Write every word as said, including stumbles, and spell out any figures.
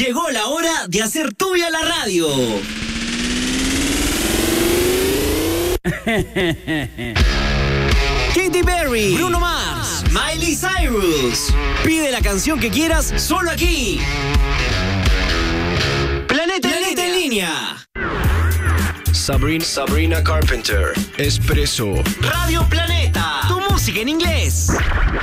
Llegó la hora de hacer tuya la radio. Katy Perry, Bruno Mars, Miley Cyrus. Pide la canción que quieras solo aquí. Planeta, Planeta en línea. Sabrina, Sabrina Carpenter, Espresso. Radio Planeta, tu música en inglés.